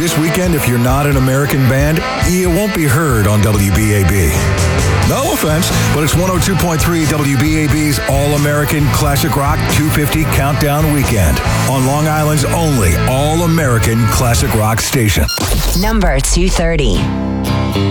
This weekend, if you're not an American band, you won't be heard on WBAB. No offense, but it's 102.3 WBAB's All-American Classic Rock 250 Countdown Weekend on Long Island's only All-American Classic Rock station. Number 230.